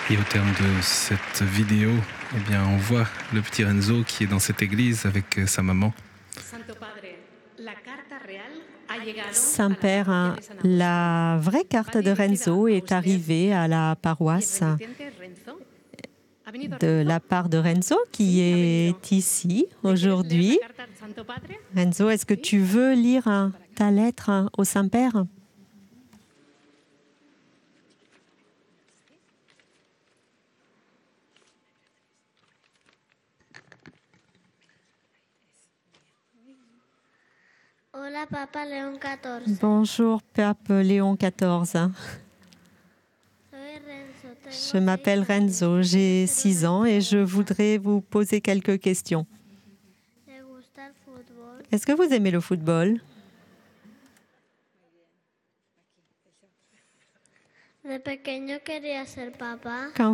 Et au terme de cette vidéo, eh bien, on voit le petit Renzo qui est dans cette église avec sa maman. Saint-Père, la vraie carte de Renzo est arrivée à la paroisse de la part de Renzo qui est ici aujourd'hui. Renzo, est-ce que tu veux lire ta lettre au Saint-Père ? Hola, Papa León XIV. Bonjour, Pape Léon XIV. Je m'appelle Renzo, j'ai 6 ans et je voudrais vous poser quelques questions. Est-ce que vous aimez le football ? De pequeño quería ser papá. Quand